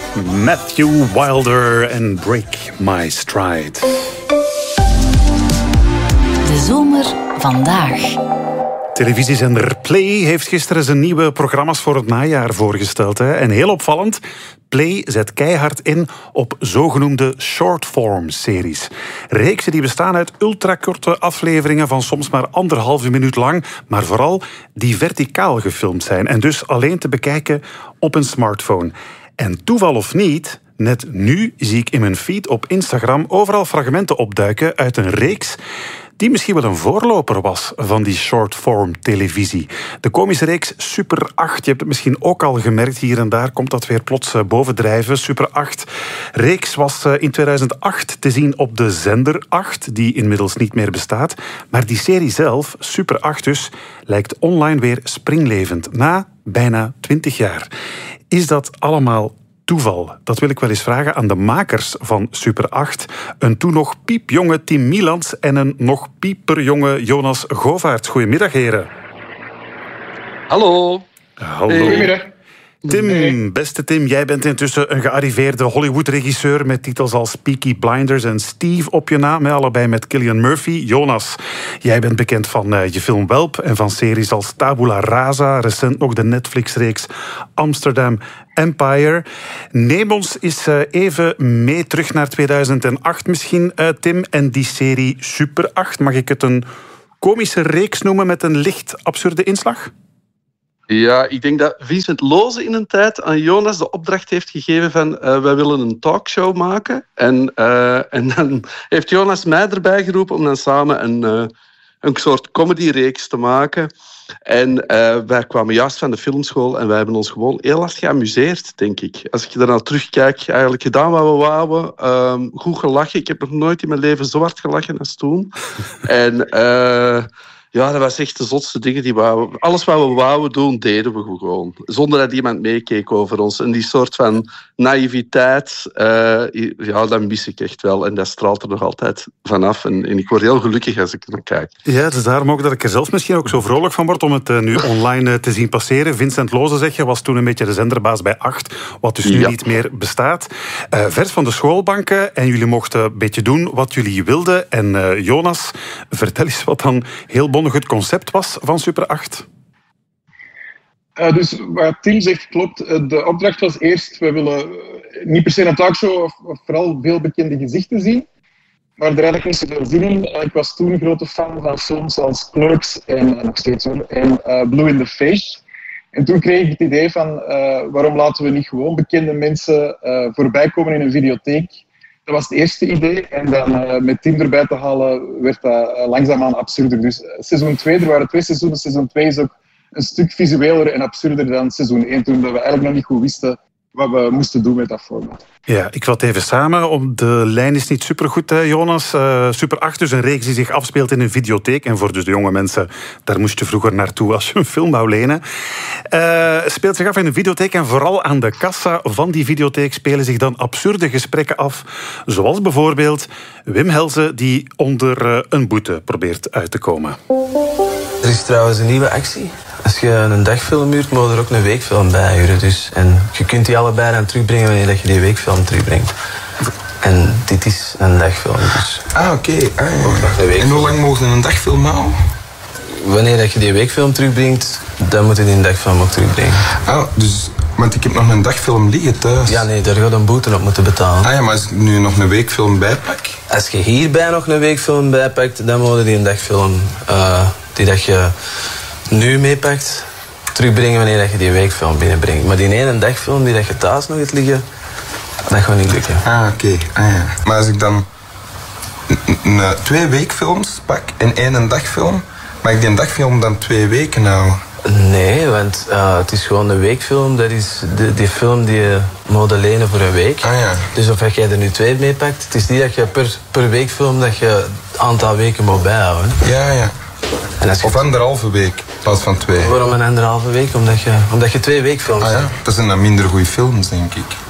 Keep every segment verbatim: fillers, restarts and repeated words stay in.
Matthew Wilder en Break My Stride. De zomer vandaag. Televisiezender Play heeft gisteren zijn nieuwe programma's voor het najaar voorgesteld. Hè. En heel opvallend, Play zet keihard in op zogenoemde shortform-series. Reeksen die bestaan uit ultrakorte afleveringen van soms maar anderhalve minuut lang, maar vooral die verticaal gefilmd zijn en dus alleen te bekijken op een smartphone. En toeval of niet, net nu zie ik in mijn feed op Instagram overal fragmenten opduiken uit een reeks die misschien wel een voorloper was van die shortform televisie. De komische reeks Super acht, je hebt het misschien ook al gemerkt, hier en daar komt dat weer plots bovendrijven. Super acht reeks was in tweeduizend acht te zien op de zender acht, die inmiddels niet meer bestaat. Maar die serie zelf, Super acht dus, lijkt online weer springlevend na bijna twintig jaar. Is dat allemaal toeval? Dat wil ik wel eens vragen aan de makers van Super acht. Een toen nog piepjonge Tim Mielans en een nog pieperjonge Jonas Govaerts. Goedemiddag, heren. Hallo. Hallo. Goedemiddag. Tim, beste Tim, jij bent intussen een gearriveerde Hollywood-regisseur met titels als Peaky Blinders en Steve op je naam, allebei met Cillian Murphy. Jonas, jij bent bekend van uh, je film Welp en van series als Tabula Rasa, recent nog de Netflix-reeks Amsterdam Empire. Neem ons eens uh, even mee terug naar tweeduizend acht misschien, uh, Tim, en die serie Super acht. Mag ik het een komische reeks noemen met een licht absurde inslag? Ja, ik denk dat Vincent Loze in een tijd aan Jonas de opdracht heeft gegeven van uh, wij willen een talkshow maken. En, uh, en dan heeft Jonas mij erbij geroepen om dan samen een, uh, een soort comedyreeks te maken. En uh, wij kwamen juist van de filmschool en wij hebben ons gewoon heel hard geamuseerd, denk ik. Als ik daarna terugkijk, eigenlijk gedaan wat we wouden. Uh, goed gelachen. Ik heb nog nooit in mijn leven zo hard gelachen als toen. En Uh, ja, dat was echt de zotste dingen die we... Alles wat we wouden doen, deden we gewoon. Zonder dat iemand meekeek over ons. En die soort van naïviteit, uh, ja, dat mis ik echt wel. En dat straalt er nog altijd vanaf. En, en ik word heel gelukkig als ik er naar kijk. Ja, het is daarom ook dat ik er zelf misschien ook zo vrolijk van word om het uh, nu online uh, te zien passeren. Vincent Loze, zeg je, was toen een beetje de zenderbaas bij acht, wat dus nu ja. niet meer bestaat. Uh, vers van de schoolbanken en jullie mochten een beetje doen wat jullie wilden. En uh, Jonas, vertel eens wat dan heel bondig het concept was van Super acht. Uh, dus wat Tim zegt klopt. De opdracht was eerst, we willen niet per se een talkshow of, of vooral veel bekende gezichten zien. Maar er eigenlijk niet zoveel zin in. Ik was toen een grote fan van films als Clerks en nog steeds hoor, en uh, Blue in the Face. En toen kreeg ik het idee van uh, waarom laten we niet gewoon bekende mensen uh, voorbij komen in een videotheek. Dat was het eerste idee. En dan uh, met Tim erbij te halen werd dat uh, langzaamaan absurder. Dus uh, seizoen twee, er waren twee seizoenen. Seizoen twee is ook een stuk visueler en absurder dan seizoen één. Toen we eigenlijk nog niet goed wisten wat we moesten doen met dat format. Ja, ik vat even samen. Op de lijn is niet supergoed, hè, Jonas. Uh, Super acht, dus een reeks die zich afspeelt in een videotheek. En voor dus de jonge mensen, daar moest je vroeger naartoe als je een film wou lenen. Uh, speelt zich af in een videotheek en vooral aan de kassa van die videotheek spelen zich dan absurde gesprekken af. Zoals bijvoorbeeld Wim Helsen die onder uh, een boete probeert uit te komen. Er is trouwens een nieuwe actie. Als je een dagfilm huurt, moet je er ook een weekfilm bij huren. Dus. En je kunt die allebei dan terugbrengen wanneer je die weekfilm terugbrengt. En dit is een dagfilm. Dus. Ah, oké. Okay. Ah, ja. En hoe lang mogen we een dagfilm houden? Wanneer je die weekfilm terugbrengt, dan moet je die een dagfilm ook terugbrengen. Ah, dus... Want ik heb nog een dagfilm liggen thuis. Ja, nee, daar gaat een boete op moeten betalen. Ah ja, maar als ik nu nog een weekfilm bijpak? Als je hierbij nog een weekfilm bijpakt, dan moet je die een dagfilm uh, die dat je nu meepakt, terugbrengen wanneer je die weekfilm binnenbrengt. Maar die ene dagfilm die dat je thuis nog hebt liggen, dat gaat niet lukken. Ah, oké. Okay. Ah, ja. Maar als ik dan n- n- twee weekfilms pak en één dagfilm, mag ik die dagfilm dan twee weken houden? Nee, want uh, het is gewoon een weekfilm. Dat is de, die film die je moet lenen voor een week. Ah, ja. Dus of jij er nu twee mee pakt, het is niet dat je per, per weekfilm dat je een aantal weken moet bijhouden. Ja, ja. En als je... Of anderhalve week in plaats van twee. Waarom een anderhalve week? Omdat je, omdat je twee weekfilms ah, ja. hebt. Dat zijn dan minder goede films, denk ik.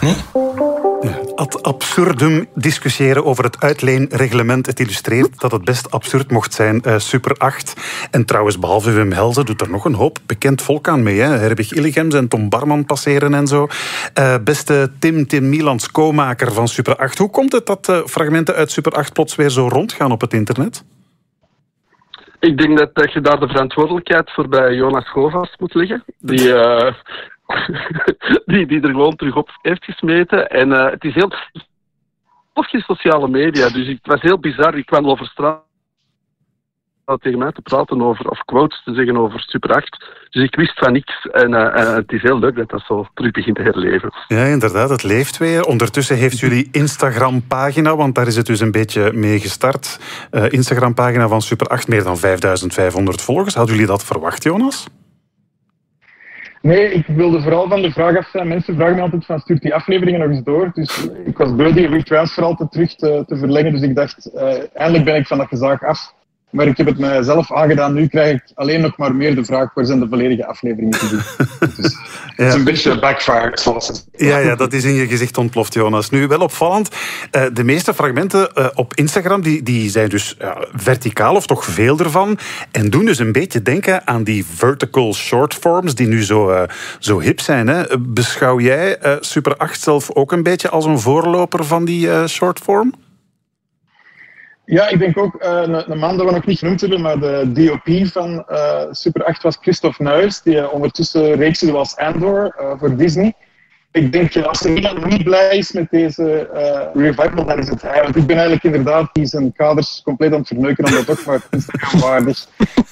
Nee? Ja, ad absurdum discussiëren over het uitleenreglement. Het illustreert dat het best absurd mocht zijn. Uh, Super acht. En trouwens, behalve Wim Helze doet er nog een hoop bekend volk aan mee. Hè? Herbig Illegems en Tom Barman passeren en zo. Uh, beste Tim, Tim Mielans, co-maker van Super acht. Hoe komt het dat uh, fragmenten uit Super acht plots weer zo rondgaan op het internet? Ik denk dat, dat je daar de verantwoordelijkheid voor bij Jonas Govers moet leggen. Die... Uh... die, die er gewoon terug op heeft gesmeten. En uh, het is heel... Of geen sociale media, dus het was heel bizar. Ik kwam over straat tegen mij te praten over, of quotes te zeggen over Super acht. Dus ik wist van niks. En uh, uh, het is heel leuk dat dat zo terug begint te herleven. Ja, inderdaad, het leeft weer. Ondertussen heeft jullie Instagram-pagina, want daar is het dus een beetje mee gestart. Uh, Instagram-pagina van Super acht, meer dan vijfduizend vijfhonderd volgers. Hadden jullie dat verwacht, Jonas? Nee, ik wilde vooral van de vraag af zijn. Mensen vragen me altijd van, stuurt die afleveringen nog eens door? Dus ik was beu die retransfer altijd terug te, te verlengen. Dus ik dacht, uh, eindelijk ben ik van dat gezaag af. Maar ik heb het mijzelf aangedaan. Nu krijg ik alleen nog maar meer de vraag, waar zijn de volledige afleveringen te zien? Dus, ja. Het is een beetje backfired, zoals het. Ja, ja, dat is in je gezicht ontploft, Jonas. Nu, wel opvallend. Uh, de meeste fragmenten uh, op Instagram die, die zijn dus uh, verticaal, of toch veel ervan. En doen dus een beetje denken aan die vertical shortforms die nu zo, uh, zo hip zijn. Hè? Beschouw jij uh, Super acht zelf ook een beetje als een voorloper van die uh, shortform? Ja, ik denk ook, uh, een, een man dat we nog niet genoemd hebben, maar de D O P van uh, Super acht was Christophe Nuis, die uh, ondertussen reeksen zoals Andor uh, voor Disney. Ik denk, uh, als er iemand niet blij is met deze uh, revival, dan is het hij. Want ik ben eigenlijk inderdaad die zijn kaders compleet aan het verneuken, omdat ook maar Instagram waardig.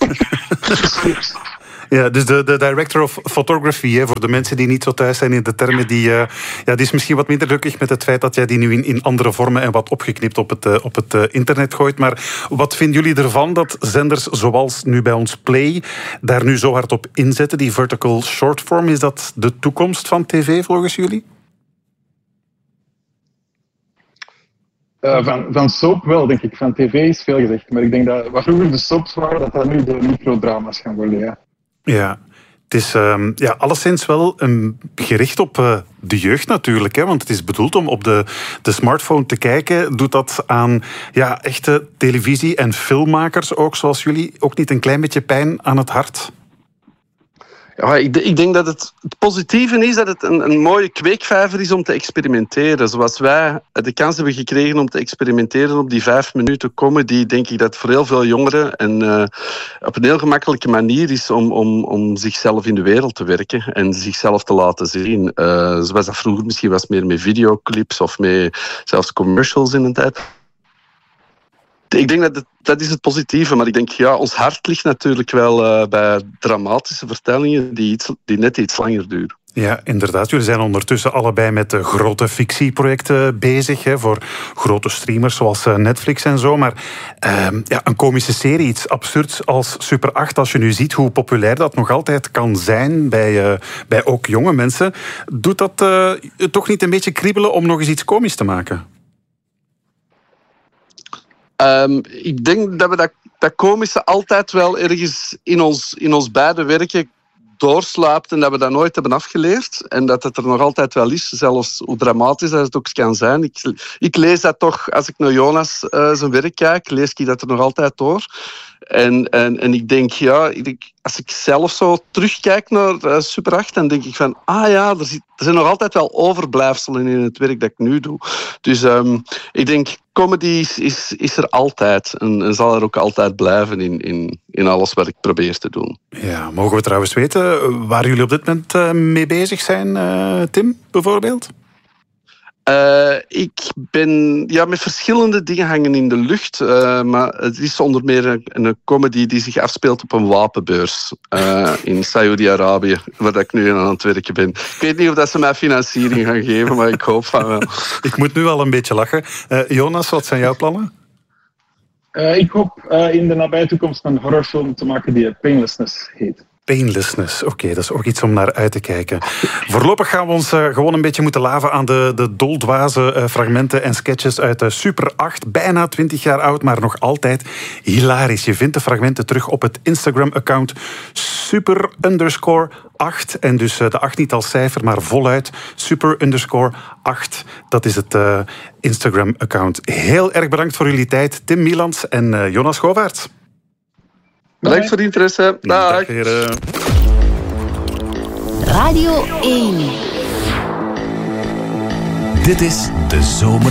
Ja, dus de, de director of photography, hè, voor de mensen die niet zo thuis zijn in de termen, die, uh, ja, die is misschien wat minder gelukkig met het feit dat jij die nu in, in andere vormen en wat opgeknipt op het, uh, op het uh, internet gooit. Maar wat vinden jullie ervan dat zenders zoals nu bij ons Play daar nu zo hard op inzetten, die vertical shortform? Is dat de toekomst van tv volgens jullie? Uh, van, van soap wel, denk ik. Van tv is veel gezegd. Maar ik denk dat wat vroeger de soaps waren, dat dat nu de microdrama's gaan worden, ja. Ja, het is um, ja, alleszins wel um, gericht op uh, de jeugd natuurlijk. Hè, want het is bedoeld om op de, de smartphone te kijken. Doet dat aan ja, echte televisie- en filmmakers ook, zoals jullie, ook niet een klein beetje pijn aan het hart? Ja, ik, ik denk dat het, het positieve is dat het een, een mooie kweekvijver is om te experimenteren. Zoals wij de kans hebben gekregen om te experimenteren op die vijf minuten comedy, denk ik dat voor heel veel jongeren en, uh, op een heel gemakkelijke manier is om, om, om zichzelf in de wereld te werken en zichzelf te laten zien. Uh, zoals dat vroeger misschien was meer met videoclips of met zelfs commercials in een tijd. Ik denk dat het, dat is het positieve, maar ik denk, ja, ons hart ligt natuurlijk wel uh, bij dramatische vertellingen die, iets, die net iets langer duren. Ja, inderdaad. Jullie zijn ondertussen allebei met uh, grote fictieprojecten bezig, hè, voor grote streamers zoals uh, Netflix en zo. Maar uh, ja, een komische serie, iets absurds als Super acht, als je nu ziet hoe populair dat nog altijd kan zijn bij, uh, bij ook jonge mensen, doet dat uh, toch niet een beetje kriebelen om nog eens iets komisch te maken? Um, ik denk dat we dat, dat komische altijd wel ergens in ons, in ons beide werken doorslaapt en dat we dat nooit hebben afgeleerd. En dat het er nog altijd wel is, zelfs hoe dramatisch dat het ook kan zijn. Ik, ik lees dat toch, als ik naar Jonas uh, zijn werk kijk, lees ik dat er nog altijd door. En, en, en ik denk, ja, ik denk, als ik zelf zo terugkijk naar uh, Super acht, dan denk ik van, ah ja, er, zit, er zijn nog altijd wel overblijfselen in het werk dat ik nu doe. Dus um, ik denk, comedy is, is, is er altijd en, en zal er ook altijd blijven in, in, in alles wat ik probeer te doen. Ja, mogen we trouwens weten waar jullie op dit moment uh, mee bezig zijn, uh, Tim, bijvoorbeeld? Uh, ik ben ja, met verschillende dingen hangen in de lucht. Uh, maar het is onder meer een, een comedy die zich afspeelt op een wapenbeurs uh, in Saoedi-Arabië, waar ik nu aan het werken ben. Ik weet niet of dat ze mij financiering gaan geven, maar ik hoop van wel. Ik moet nu al een beetje lachen. Uh, Jonas, wat zijn jouw plannen? Uh, ik hoop uh, in de nabije toekomst een horrorfilm te maken die Painlessness heet. Painlessness. Oké, okay, dat is ook iets om naar uit te kijken. Voorlopig gaan we ons uh, gewoon een beetje moeten laven aan de, de doldwaze uh, fragmenten en sketches uit uh, Super acht. Bijna twintig jaar oud, maar nog altijd hilarisch. Je vindt de fragmenten terug op het Instagram-account super underscore acht. En dus uh, de acht niet als cijfer, maar voluit super underscore acht. Dat is het uh, Instagram-account. Heel erg bedankt voor jullie tijd. Tim Mielans en uh, Jonas Govaerts. Bedankt voor de interesse. Dag. Dag heren. Radio één. Dit is De Zomer